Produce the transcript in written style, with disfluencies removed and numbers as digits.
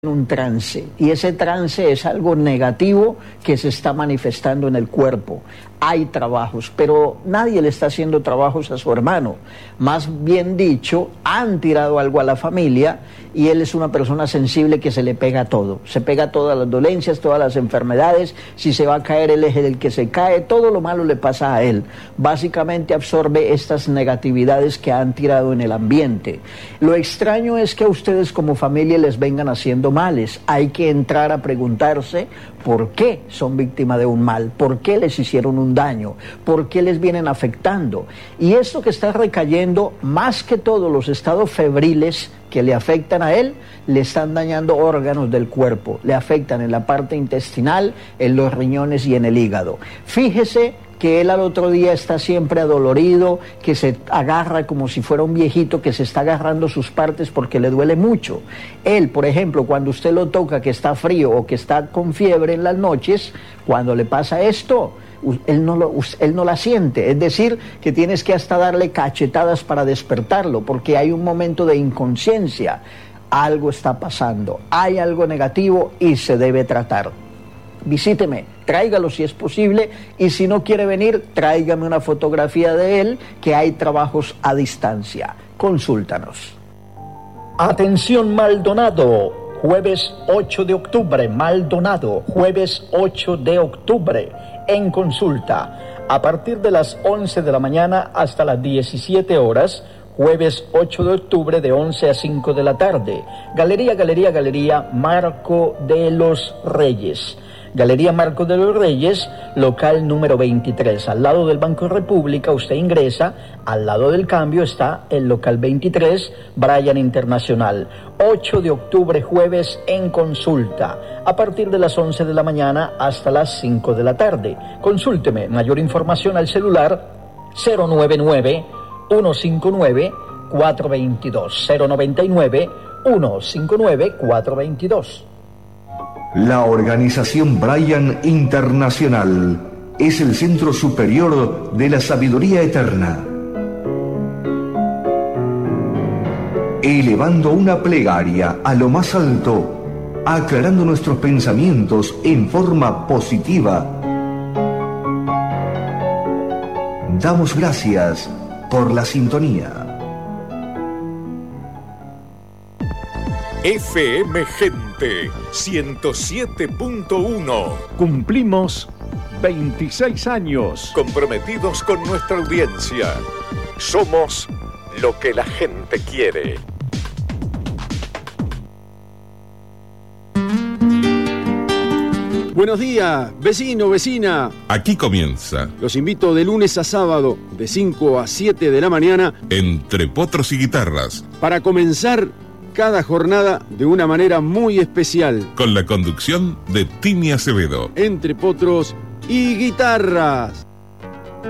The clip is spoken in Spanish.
un trance, y ese trance es algo negativo que se está manifestando en el cuerpo. Hay trabajos, pero nadie le está haciendo trabajos a su hermano. Más bien dicho, han tirado algo a la familia y él es una persona sensible que se le pega todo. Se pega a todas las dolencias, todas las enfermedades. Si se va a caer, él es el que se cae. Todo lo malo le pasa a él. Básicamente absorbe estas negatividades que han tirado en el ambiente. Lo extraño es que a ustedes como familia les vengan haciendo males. Hay que entrar a preguntarse por qué son víctimas de un mal, por qué les hicieron un daño, por qué les vienen afectando. Y esto que está recayendo, más que todo los estados febriles que le afectan a él, le están dañando órganos del cuerpo, le afectan en la parte intestinal, en los riñones y en el hígado. Fíjese que él al otro día está siempre adolorido, que se agarra como si fuera un viejito que se está agarrando sus partes porque le duele mucho. Él, por ejemplo, cuando usted lo toca que está frío o que está con fiebre en las noches, cuando le pasa esto, él no la siente. Es decir, que tienes que hasta darle cachetadas para despertarlo, porque hay un momento de inconsciencia. Algo está pasando, hay algo negativo y se debe tratar. Visíteme, tráigalo si es posible, y si no quiere venir, tráigame una fotografía de él, que hay trabajos a distancia. Consúltanos. Atención Maldonado, jueves 8 de octubre, Maldonado, jueves 8 de octubre, en consulta, a partir de las 11 de la mañana hasta las 17 horas, jueves 8 de octubre de 11 a 5 de la tarde, Galería Marco de los Reyes. Galería Marco de los Reyes, local número 23, al lado del Banco República. Usted ingresa, al lado del cambio está el local 23, Bryan Internacional. 8 de octubre, jueves, en consulta, a partir de las 11 de la mañana hasta las 5 de la tarde. Consúlteme, mayor información al celular 099-159-422, 099-159-422. La organización Bryan Internacional es el centro superior de la sabiduría eterna. Elevando una plegaria a lo más alto, aclarando nuestros pensamientos en forma positiva, damos gracias por la sintonía. FM Gente 107.1. Cumplimos 26 años. Comprometidos con nuestra audiencia. Somos lo que la gente quiere. Buenos días, vecino, vecina. Aquí comienza. Los invito de lunes a sábado, de 5 a 7 de la mañana, Entre Potros y Guitarras, para comenzar cada jornada de una manera muy especial, con la conducción de Tini Acevedo. Entre Potros y Guitarras.